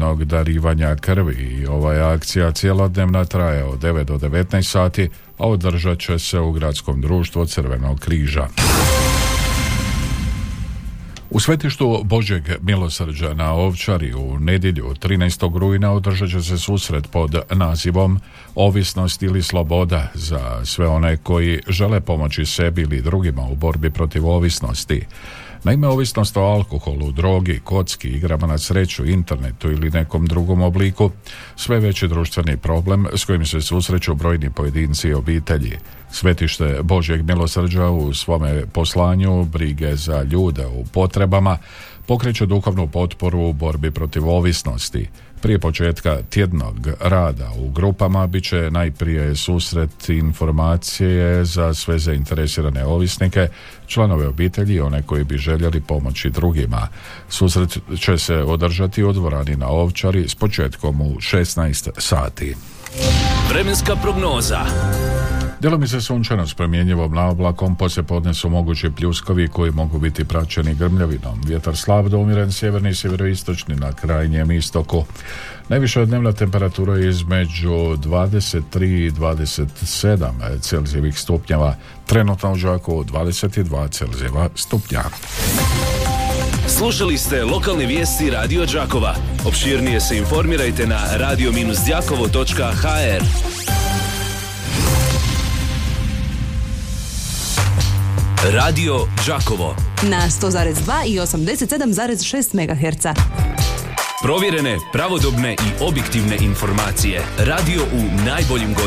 dobrovoljnog darivanja krvi. Ova je akcija cjelodnevna, traje od 9 do 19 sati, a održat će se u Gradskom društvu Crvenog križa. U svetištu Božjeg milosrđa na Ovčari u nedjelju 13. rujna održat će se susret pod nazivom Ovisnost ili sloboda za sve one koji žele pomoći sebi ili drugima u borbi protiv ovisnosti. Naime, ovisnost o alkoholu, drogi, kocki, igrama na sreću, internetu ili nekom drugom obliku sve veći društveni problem s kojim se susreću brojni pojedinci i obitelji. Svetište Božjeg milosrđa u svome poslanju brige za ljude u potrebama pokreće duhovnu potporu u borbi protiv ovisnosti. Prije početka tjednog rada u grupama bit će najprije susret informacije za sve zainteresirane ovisnike, članove obitelji i one koji bi željeli pomoći drugima. Susret će se održati u dvorani na Ovčari s početkom u 16 sati. Vremenska prognoza. Djelomice sunčano s promjenjivom oblakom, poslijepodne su mogući pljuskovi koji mogu biti praćeni grmljavinom. Vjetar slab do umjeren sjeverni i sjeveroistočni na krajnjem istoku. Najviša dnevna temperatura je između 23 i 27 celzijevih stupnjeva. Trenutno u Đakovu 22 celzijeva stupnja. Slušali ste lokalne vijesti Radio Đakova. Opširnije se informirajte na radio-đakovo.hr. Radio Đakovo na 100,2 i 87,6 MHz. Provjerene, pravodobne i objektivne informacije. Radio u najboljim godinama.